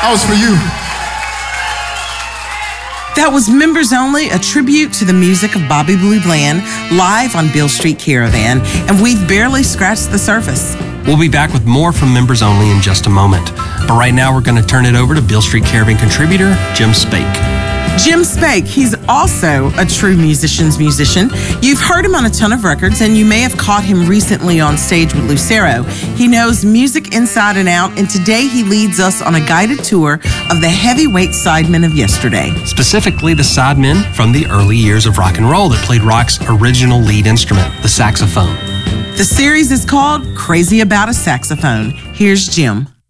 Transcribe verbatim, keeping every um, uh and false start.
That was for you. That was Members Only, a tribute to the music of Bobby Blue Bland, live on Beale Street Caravan, and we've barely scratched the surface. We'll be back with more from Members Only in just a moment. But right now, we're going to turn it over to Beale Street Caravan contributor, Jim Spake. Jim Spake, he's also a true musician's musician. You've heard him on a ton of records, and you may have caught him recently on stage with Lucero. He knows music inside and out, and today he leads us on a guided tour of the heavyweight sidemen of yesterday. Specifically, the sidemen from the early years of rock and roll that played rock's original lead instrument, the saxophone. The series is called Crazy About a Saxophone. Here's Jim.